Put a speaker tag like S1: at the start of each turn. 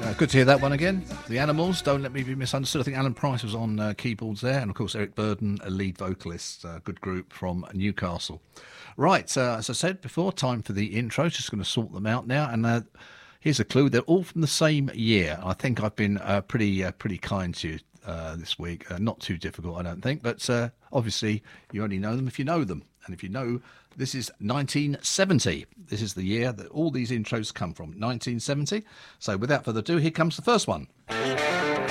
S1: Good to hear that one again. The Animals, Don't Let Me Be Misunderstood. I think Alan Price was on keyboards there, and of course Eric Burden, a lead vocalist, good group from Newcastle. Right, as I said before, time for the intros. Just going to sort them out now, and here's a clue. They're all from the same year. I think I've been pretty kind to you this week. Not too difficult, I don't think, but obviously you only know them if you know them. And if you know, this is 1970. This is the year that all these intros come from, 1970. So without further ado, here comes the first one.